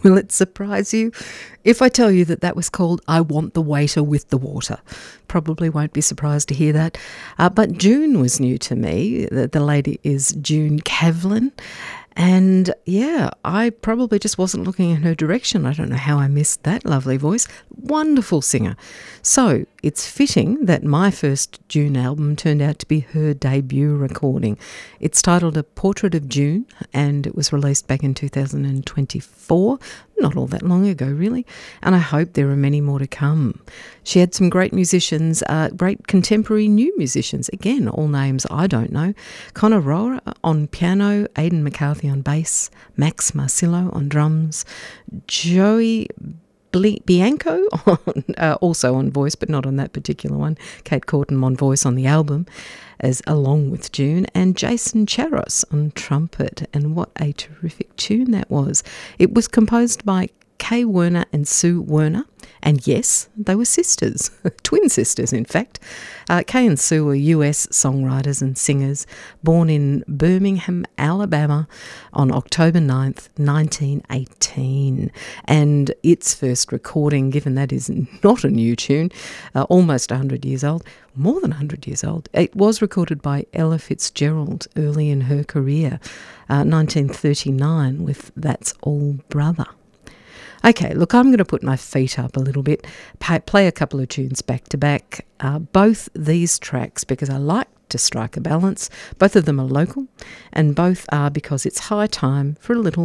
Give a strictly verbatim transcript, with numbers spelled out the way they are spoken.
Will it surprise you if I tell you that that was called I Want the Waiter with the Water? Probably won't be surprised to hear that. Uh, but June was new to me. The, the lady is June Kavlin. And yeah, I probably just wasn't looking in her direction. I don't know how I missed that lovely voice. Wonderful singer. So it's fitting that my first June album turned out to be her debut recording. It's titled A Portrait of June, and it was released back in two thousand twenty-four. Not all that long ago, really. And I hope there are many more to come. She had some great musicians, uh, great contemporary new musicians. Again, all names I don't know. Connor Rohrer on piano, Aidan McCarthy on bass, Max Marcillo on drums, Joey Ble- Bianco on, uh, also on voice, but not on that particular one. Kate Corton on voice on the album, as along with June, and Jason Charos on trumpet. And what a terrific tune that was. It was composed by Kay Werner and Sue Werner, and yes, they were sisters, twin sisters in fact. Uh, Kay and Sue were U S songwriters and singers, born in Birmingham, Alabama on October ninth, nineteen eighteen. And its first recording, given that is not a new tune, uh, almost one hundred years old, more than one hundred years old, it was recorded by Ella Fitzgerald early in her career, uh, nineteen thirty-nine, with That's All Brother. Okay, look, I'm going to put my feet up a little bit, pay, play a couple of tunes back to back. Uh, both these tracks, because I like to strike a balance, both of them are local, and both are because it's high time for a little